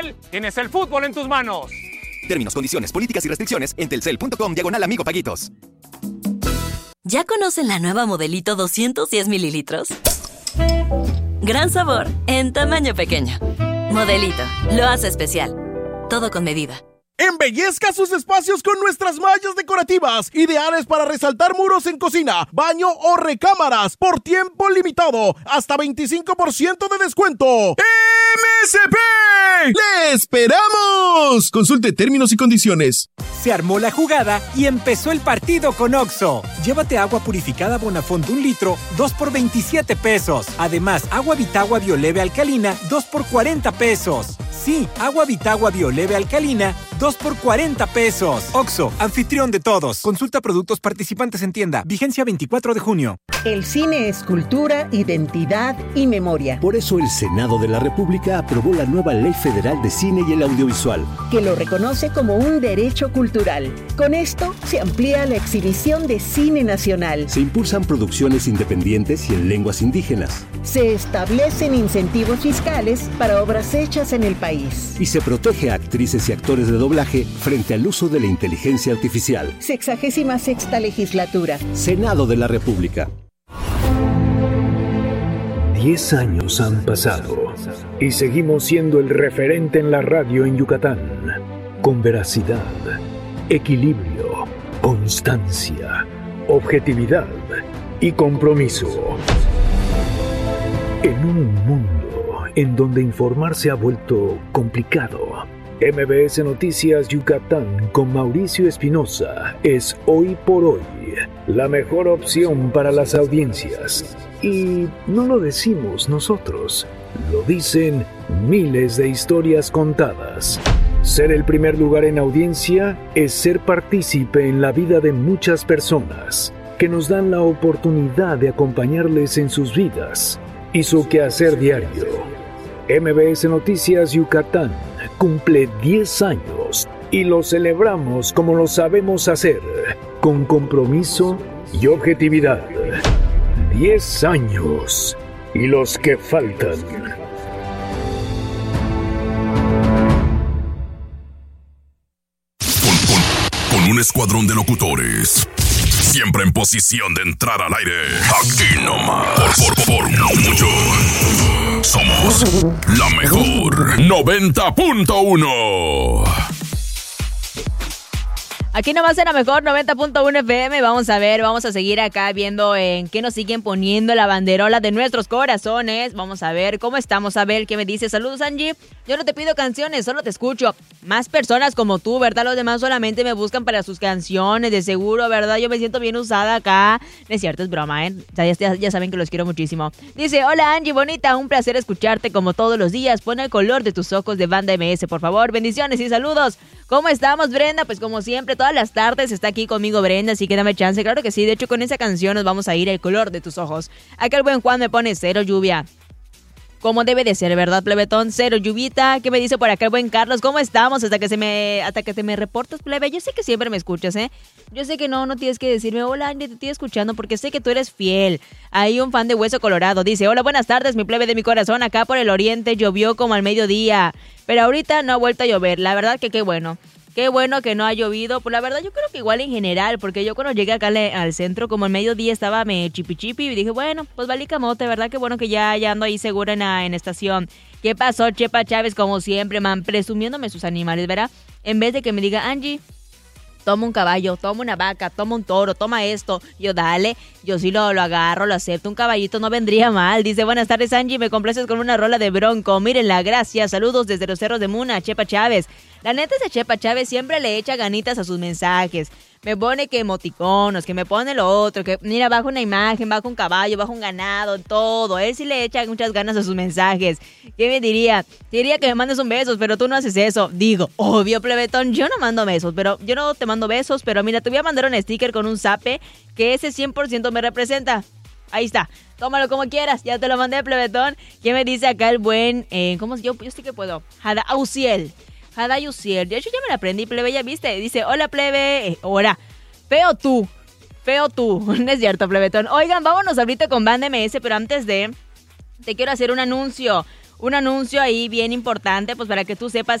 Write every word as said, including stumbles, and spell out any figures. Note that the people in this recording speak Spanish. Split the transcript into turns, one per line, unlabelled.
Tienes el fútbol en tus manos.
Términos, condiciones, políticas y restricciones en telcel.com diagonal amigo paguitos.
¿Ya conocen la nueva Modelito doscientos diez mililitros? Gran sabor en tamaño pequeño. Modelito, lo hace especial. Todo con medida.
Embellezca sus espacios con nuestras mallas decorativas, ideales para resaltar muros en cocina, baño o recámaras, por tiempo limitado, hasta veinticinco por ciento de descuento. ¡M S P! ¡Le esperamos! Consulte términos y condiciones.
Se armó la jugada y empezó el partido con Oxxo. Llévate agua purificada Bonafont un litro, dos por veintisiete pesos. Además, agua Vitagua Bioleve alcalina, dos por cuarenta pesos. Sí, agua Vitagua Bioleve alcalina, dos por cuarenta pesos. Oxxo, anfitrión de todos. Consulta productos participantes en tienda. Vigencia veinticuatro de junio.
El cine es cultura, identidad y memoria.
Por eso el Senado de la República aprobó la nueva Ley Federal de Cine y el Audiovisual,
que lo reconoce como un derecho cultural. Con esto se amplía la exhibición de cine nacional.
Se impulsan producciones independientes y en lenguas indígenas.
Se establecen incentivos fiscales para obras hechas en el país.
Y se protege a actrices y actores de doblaje frente al uso de la inteligencia artificial.
Sexagésima sexta legislatura.
Senado de la República.
Diez años han pasado y seguimos siendo el referente en la radio en Yucatán. Con veracidad, equilibrio, constancia, objetividad y compromiso. En un mundo en donde informar se ha vuelto complicado, M B S Noticias Yucatán con Mauricio Espinosa es hoy por hoy la mejor opción para las audiencias. Y no lo decimos nosotros, lo dicen miles de historias contadas. Ser el primer lugar en audiencia es ser partícipe en la vida de muchas personas que nos dan la oportunidad de acompañarles en sus vidas y su quehacer diario. M B S Noticias Yucatán cumple diez años y lo celebramos como lo sabemos hacer, con compromiso y objetividad. diez años y los que faltan.
Con, con, con un escuadrón de locutores, siempre en posición de entrar al aire. Aquí nomás, por, por, por no mucho. Somos la mejor noventa punto uno.
Aquí nomás en la mejor noventa punto uno F M. Vamos a ver, vamos a seguir acá viendo en qué nos siguen poniendo la banderola de nuestros corazones. Vamos a ver cómo estamos. A ver qué me dice. Saludos, Angie. Yo no te pido canciones, solo te escucho. Más personas como tú, ¿verdad? Los demás solamente me buscan para sus canciones, de seguro, ¿verdad? Yo me siento bien usada acá. No es cierto, es broma, ¿eh? O sea, ya, ya saben que los quiero muchísimo. Dice, hola, Angie, bonita. Un placer escucharte como todos los días. Pon el color de tus ojos de Banda M S, por favor. Bendiciones y saludos. ¿Cómo estamos, Brenda? Pues como siempre, todas las tardes está aquí conmigo Brenda, así que dame chance. Claro que sí, de hecho con esa canción nos vamos a ir El color de tus ojos. Acá el buen Juan me pone cero lluvia. Como debe de ser, ¿verdad, plebetón? Cero lluvita. ¿Qué me dice por acá el buen Carlos? ¿Cómo estamos? Hasta que se me, hasta que te me reportas, plebe. Yo sé que siempre me escuchas, ¿eh? Yo sé que no, no tienes que decirme, hola, Andy, te estoy escuchando porque sé que tú eres fiel. Hay un fan de Hueso Colorado. Dice, hola, buenas tardes, mi plebe de mi corazón. Acá por el oriente llovió como al mediodía, pero ahorita no ha vuelto a llover. La verdad que qué bueno. Qué bueno que no ha llovido. Pues la verdad yo creo que igual en general, porque yo cuando llegué acá al, al centro como al mediodía estaba me chipi chipi y dije, bueno, pues valí camote, ¿verdad? Qué bueno que ya, ya ando ahí segura en la en estación. ¿Qué pasó, Chepa Chávez? Como siempre, man, presumiéndome sus animales, ¿verdad? En vez de que me diga, Angie, toma un caballo, toma una vaca, toma un toro, toma esto. Yo, dale, yo sí lo, lo agarro, lo acepto. Un caballito no vendría mal. Dice, buenas tardes, Angie, me complaces con una rola de Bronco. Mírenla, gracias. Saludos desde los cerros de Muna, Chepa Chávez. La neta, ese Chepa Chávez siempre le echa ganitas a sus mensajes. Me pone que emoticonos, que me pone lo otro, que mira, bajo una imagen, bajo un caballo, bajo un ganado, todo. Él sí le echa muchas ganas a sus mensajes. ¿Qué me diría? Diría que me mandes un beso, pero tú no haces eso. Digo, obvio, plebetón, yo no mando besos, pero yo no te mando besos, pero mira, te voy a mandar un sticker con un zape que ese cien por ciento me representa. Ahí está, tómalo como quieras, ya te lo mandé, plebetón. ¿Qué me dice acá el buen, eh, cómo se yo, yo sí que puedo, Jada Ausiel? Jada Ausiel, de hecho ya me la aprendí, plebe, ya viste. Dice, hola, plebe, eh, hola, feo tú, feo tú. No es cierto, plebetón. Oigan, vámonos ahorita con Banda M S, pero antes de, te quiero hacer un anuncio. un anuncio ahí bien importante, pues para que tú sepas